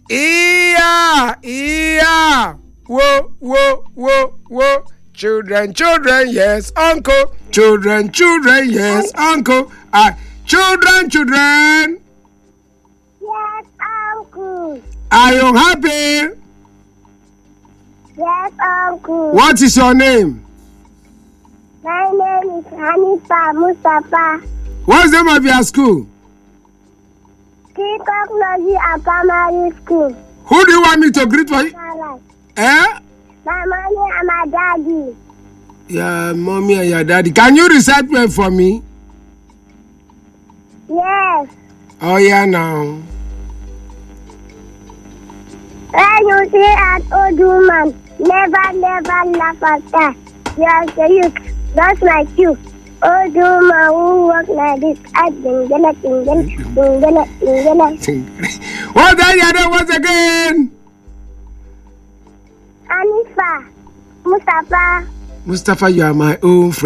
Iya. Whoa. Children, yes, uncle. Children, yes, uncle. Children. Yes, uncle. Are you happy? Yes, uncle. What is your name? My name is Hanifa Mustafa. What's the name of your school? King Technology and Primary School. Who do you want me to greet for you? Eh? My mommy and my daddy. Yeah, mommy and your daddy. Can you recite well for me? Yes. Oh, yeah, now. When you see an old woman, never laugh at her. You are the youth, just like you. Old woman who walk like this. Dingala. What are you doing once again? Hanifa Mustafa. Mustafa, you are my own friend.